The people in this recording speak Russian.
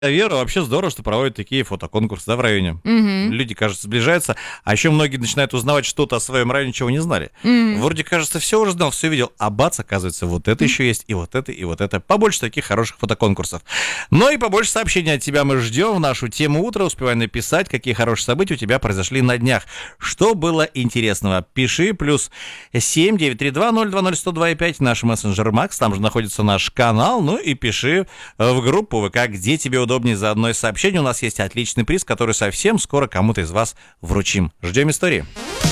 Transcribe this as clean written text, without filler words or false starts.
Вера, вообще здорово, что проводят такие фотоконкурсы, да, в районе. Мгм. Люди, кажется, сближаются, а еще многие начинают узнавать что-то о своем районе, чего не знали. Мгм. Вроде, кажется, все уже знал, все видел, а бац, оказывается, вот это еще есть, и вот это, и вот это. Побольше таких хороших фотоконкурсов. Ну и побольше сообщений от тебя мы ждем в нашу тему утра. Успевай написать, какие хорошие события у тебя произошли на днях. Что было интересного? Пиши, +7 932 020 102,5, наш мессенджер Макс, там же находится наш канал, ну и пиши в группу ВК, где тебе удобнее за одно из сообщений. У нас есть отличный приз, который совсем скоро кому-то из вас вручим. Ждем истории.